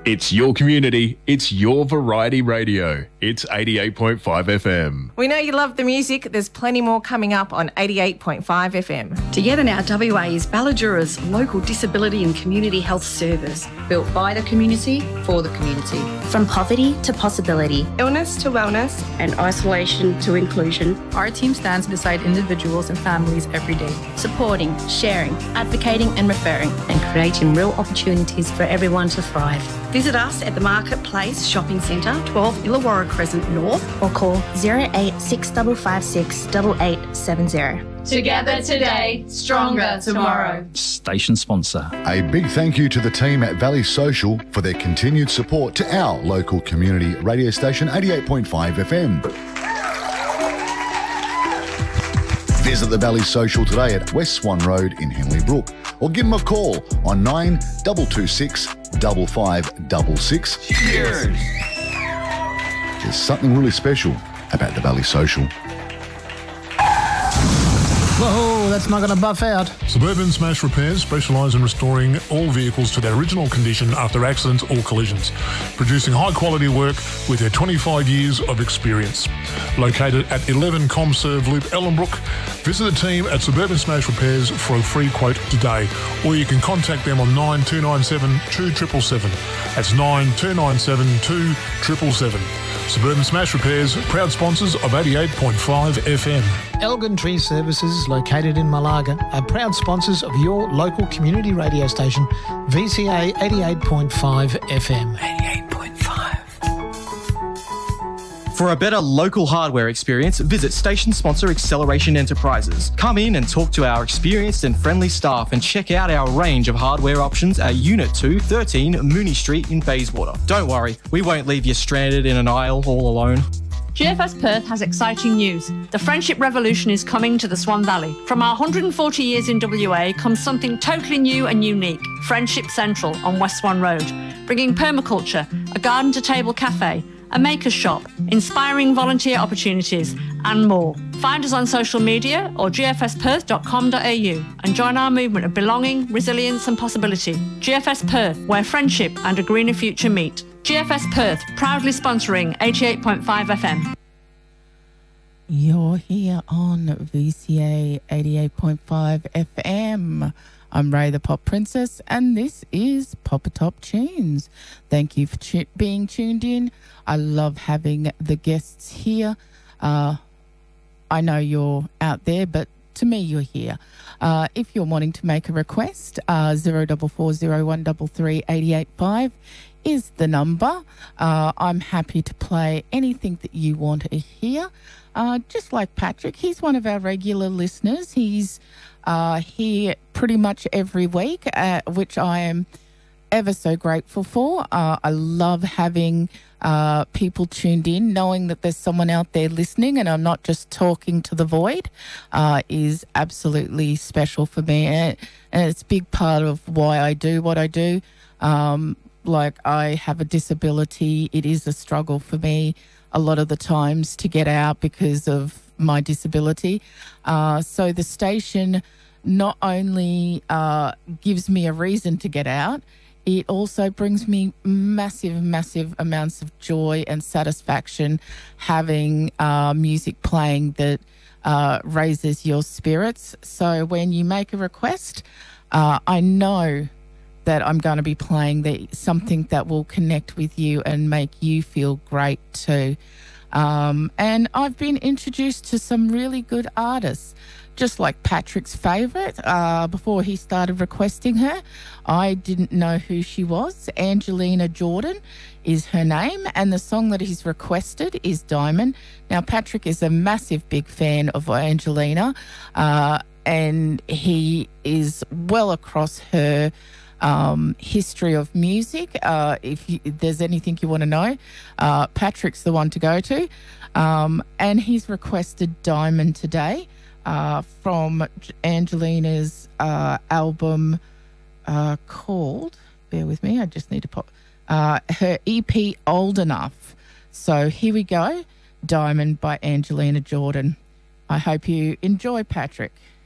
It's your community. It's your variety radio. It's 88.5 FM. We know you love the music. There's plenty more coming up on 88.5 FM. Together Now WA is Balladura's local disability and community health service, built by the community for the community. From poverty to possibility, illness to wellness, and isolation to inclusion, our team stands beside individuals and families every day, supporting, sharing, advocating and referring, and creating real opportunities for everyone to thrive. Visit us at the Marketplace Shopping Centre, 12 Illawarra Crescent North, or call 08656 8870. Together today, stronger tomorrow. Station sponsor. A big thank you to the team at Valley Social for their continued support to our local community radio station 88.5 FM. Visit the Valley Social today at West Swan Road in Henley Brook, or give them a call on 9226 5566. Cheers! There's something really special about the Valley Social. Whoa, that's not going to buff out. Suburban Smash Repairs specialise in restoring all vehicles to their original condition after accidents or collisions, producing high-quality work with their 25 years of experience. Located at 11 ComServe Loop, Ellenbrook, visit the team at Suburban Smash Repairs for a free quote today, or you can contact them on 9297 2777. That's 9297 2777. Suburban Smash Repairs, proud sponsors of 88.5 FM. Elgin Tree Services, located in Malaga, are proud sponsors of your local community radio station, VCA 88.5 FM. 88.5. For a better local hardware experience, visit station sponsor Acceleration Enterprises. Come in and talk to our experienced and friendly staff and check out our range of hardware options at Unit 2, 13 Mooney Street in Bayswater. Don't worry, we won't leave you stranded in an aisle all alone. GFS Perth has exciting news. The Friendship Revolution is coming to the Swan Valley. From our 140 years in WA comes something totally new and unique, Friendship Central on West Swan Road, bringing permaculture, a garden-to-table cafe, a maker's shop, inspiring volunteer opportunities, and more. Find us on social media or gfsperth.com.au and join our movement of belonging, resilience and possibility. GFS Perth, where friendship and a greener future meet. GFS Perth, proudly sponsoring 88.5 FM. You're here on VCA 88.5 FM. I'm Ray the Pop Princess, and this is Pop Top Tunes. Thank you for being tuned in. I love having the guests here. I know you're out there, but to me, you're here. If you're wanting to make a request, 0440133885 is the number. I'm happy to play anything that you want to hear. Just like Patrick, he's one of our regular listeners. He's here pretty much every week, which I am ever so grateful for. I love having people tuned in, knowing that there's someone out there listening and I'm not just talking to the void, is absolutely special for me. And it's a big part of why I do what I do. Like, I have a disability. It is a struggle for me a lot of the times to get out because of my disability. So the station not only gives me a reason to get out, it also brings me massive, massive amounts of joy and satisfaction having music playing that raises your spirits. So when you make a request, I know that I'm going to be playing something that will connect with you and make you feel great too. And I've been introduced to some really good artists, just like Patrick's favourite. Before he started requesting her, I didn't know who she was. Angelina Jordan is her name, and the song that he's requested is Diamond. Now, Patrick is a massive big fan of Angelina, and he is well across her history of music. If there's anything you want to know, Patrick's the one to go to. And he's requested Diamond today from Angelina's album called, bear with me, I just need to pop, her EP Old Enough. So here we go, Diamond by Angelina Jordan. I hope you enjoy, Patrick.